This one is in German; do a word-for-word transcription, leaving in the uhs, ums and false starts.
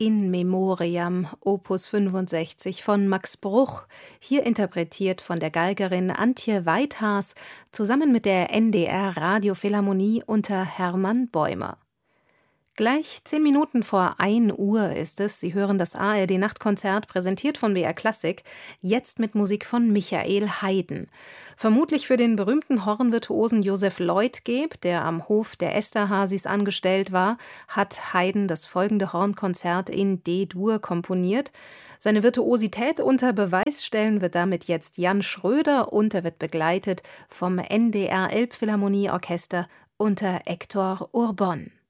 In Memoriam, Opus fünfundsechzig von Max Bruch, hier interpretiert von der Geigerin Antje Weithaas zusammen mit der N D R Radiophilharmonie unter Hermann Bäumer. Gleich zehn Minuten vor ein Uhr ist es. Sie hören das A R D-Nachtkonzert, präsentiert von B R Klassik, jetzt mit Musik von Michael Haydn. Vermutlich für den berühmten Hornvirtuosen Joseph Leutgeb, der am Hof der Esterházys angestellt war, hat Haydn das folgende Hornkonzert in D-Dur komponiert. Seine Virtuosität unter Beweis stellen wird damit jetzt Jan Schröder und er wird begleitet vom N D R Elbphilharmonieorchester unter Hector Urbon.